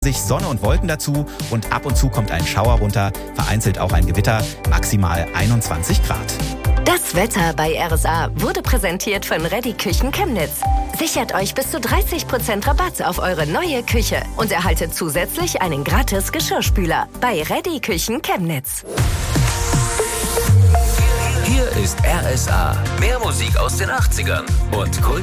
sich Sonne und Wolken dazu und ab und zu kommt ein Schauer runter, vereinzelt auch ein Gewitter, maximal 21 Grad. Das Wetter bei RSA wurde präsentiert von Reddy Küchen Chemnitz. Sichert euch bis zu 30% Rabatt auf eure neue Küche und erhaltet zusätzlich einen gratis Geschirrspüler bei Reddy Küchen Chemnitz. Hier ist RSA. Mehr Musik aus den 80ern und Kult.